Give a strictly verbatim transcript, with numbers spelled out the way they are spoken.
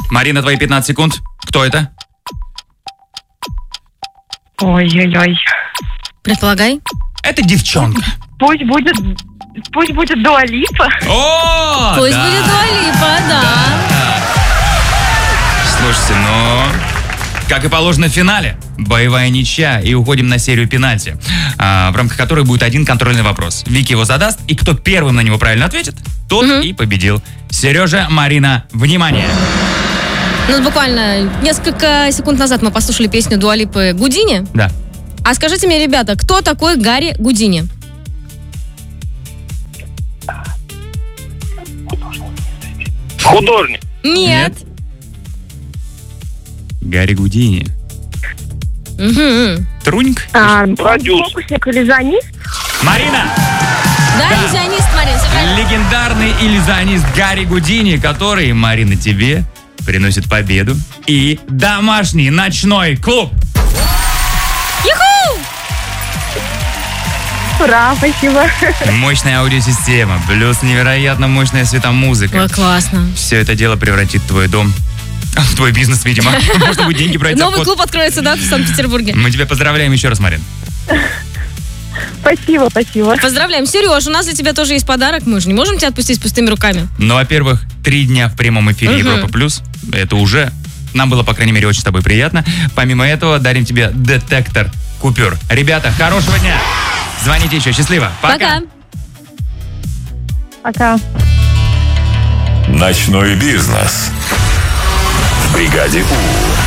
Марина, твои пятнадцать секунд. Кто это? Ой-ой-ой. Предполагай. Это девчонка. Пусть будет... Пусть будет Дуа Липа. О, Пусть да. будет Дуа Липа, да. Слушайте, ну... Как и положено в финале, боевая ничья, и уходим на серию пенальти, а, в рамках которой будет один контрольный вопрос. Вики его задаст, и кто первым на него правильно ответит, тот Угу. и победил. Сережа, Марина, внимание! Ну, буквально несколько секунд назад мы послушали песню Дуа Липы «Гудини». Да. А скажите мне, ребята, кто такой Гарри Гудини? Художник. Нет. Гарри Гудини. Угу. Труньк? А, Продюсер. фокусник, иллюзионист. Марина! Да, иллюзионист, Марин, все правильно. Легендарный иллюзионист Гарри Гудини, который, Марина, тебе приносит победу и домашний ночной клуб. Юху! Ура, спасибо. Мощная аудиосистема, плюс невероятно мощная светомузыка. Ой, классно. Все это дело превратит твой дом в твой бизнес, видимо. Можно будет деньги брать за Новый вход. клуб откроется, да, в Санкт-Петербурге. Мы тебя поздравляем еще раз, Марин. Спасибо, спасибо. Поздравляем. Сереж, у нас для тебя тоже есть подарок. Мы же не можем тебя отпустить с пустыми руками. Ну, во-первых, три дня в прямом эфире Мгм. Европа Плюс. Это уже... Нам было, по крайней мере, очень с тобой приятно. Помимо этого, дарим тебе детектор купюр. Ребята, хорошего дня! Звоните еще. Счастливо. Пока. Пока. Ночной бизнес. В бригаде У.